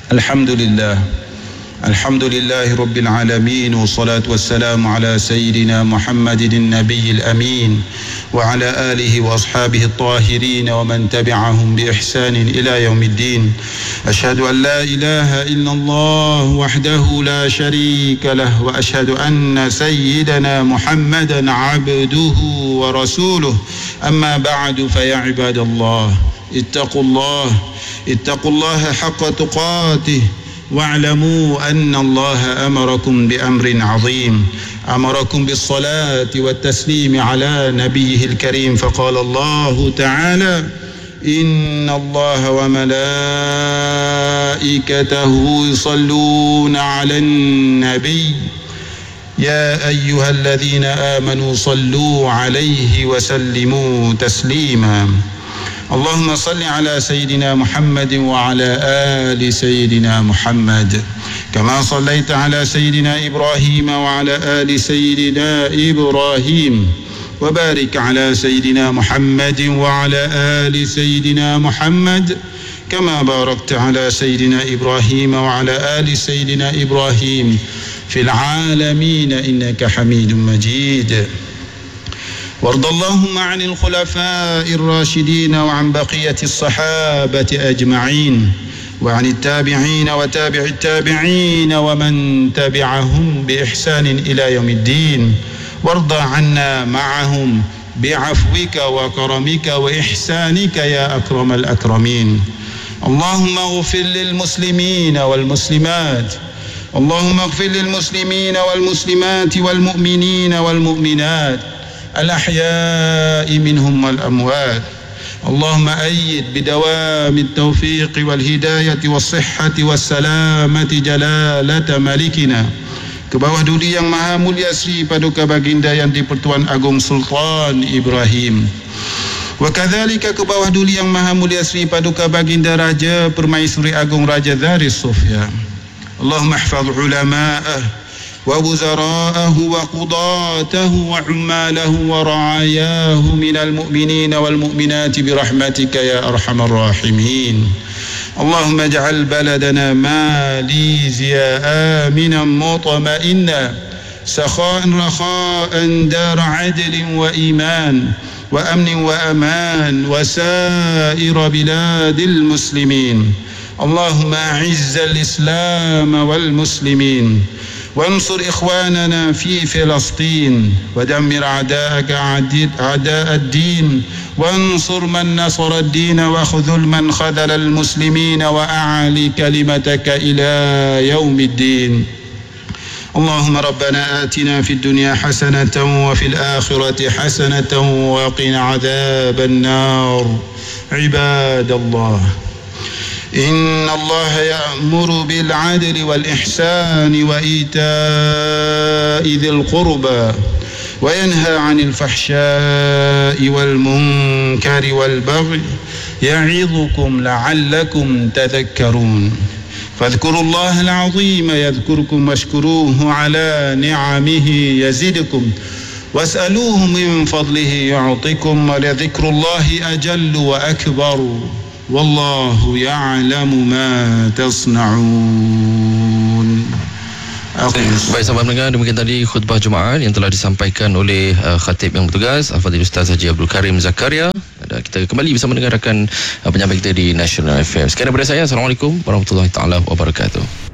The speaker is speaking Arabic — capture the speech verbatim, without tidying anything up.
الحمد لله الحمد لله رب العالمين، والصلاة والسلام على سيدنا محمد النبي الأمين وعلى آله وأصحابه الطاهرين ومن تبعهم بإحسان إلى يوم الدين. أشهد أن لا إله إلا الله وحده لا شريك له، وأشهد أن سيدنا محمدا عبده ورسوله. أما بعد، فيا عباد الله اتقوا الله اتقوا الله حق تقاته، واعلموا أن الله أمركم بأمر عظيم، أمركم بالصلاة والتسليم على نبيه الكريم، فقال الله تعالى: إن الله وملائكته يصلون على النبي يا أيها الذين آمنوا صلوا عليه وسلموا تسليما. اللهم صل على سيدنا محمد وعلى آل سيدنا محمد، كما صليت على سيدنا إبراهيم وعلى آل سيدنا إبراهيم، وبارك على سيدنا محمد وعلى آل سيدنا محمد، كما باركت على سيدنا إبراهيم وعلى آل سيدنا إبراهيم في العالمين إنك حميد مجيد. وارض اللهم عن الخلفاء الراشدين وعن بقية الصحابة أجمعين، وعن التابعين وتابع التابعين ومن تبعهم بإحسان إلى يوم الدين، وارض عنا معهم بعفوك وكرمك وإحسانك يا أكرم الأكرمين. اللهم اغفر للمسلمين والمسلمات اللهم اغفر للمسلمين والمسلمات والمؤمنين والمؤمنات الأحياء منهم والأموات. اللهم أيد بدوام التوفيق والهداية والصحة والسلامة جلالة ملكنا. Ke bawah duli yang maha mulia Sri Paduka Baginda yang di-Pertuan Agong Sultan Ibrahim. Wa kadzalika ke bawah duli yang maha mulia Sri Paduka Baginda Raja Permaisuri Agong Raja Daris Sofia. Allahumma ihfaz ulama'ah ووزراءه وقضاته وعماله ورعاياه من المؤمنين والمؤمنات برحمتك يا أرحم الراحمين. اللهم اجعل بلدنا ماليزيا آمنا مطمئنا سخاء رخاء دار عدل وإيمان وأمن وأمان وسائر بلاد المسلمين. اللهم أعز الإسلام والمسلمين، وانصر إخواننا في فلسطين، ودمر أعداءك أعداء الدين، وانصر من نصر الدين، وخذل من خذل المسلمين، وأعلي كلمتك إلى يوم الدين. اللهم ربنا آتنا في الدنيا حسنة وفي الآخرة حسنة وقنا عذاب النار. عباد الله، إن الله يأمر بالعدل والإحسان وإيتاء ذي القربى، وينهى عن الفحشاء والمنكر والبغي، يعظكم لعلكم تذكرون. فاذكروا الله العظيم يذكركم، واشكروه على نعمه يزدكم، واسألوه من فضله يعطكم، ولذكر الله أجل وأكبر، والله يعلم ما تصنعون. Baik sahabat pendengar, demikian tadi khutbah Jumaat yang telah disampaikan oleh uh, khatib yang bertugas Al-Fadhil Ustaz Haji Abdul Karim Zakaria. Dan kita kembali bersama mendengarkan uh, penyampai kita di National F M. Sekian daripada saya. Assalamualaikum warahmatullahi taala wabarakatuh.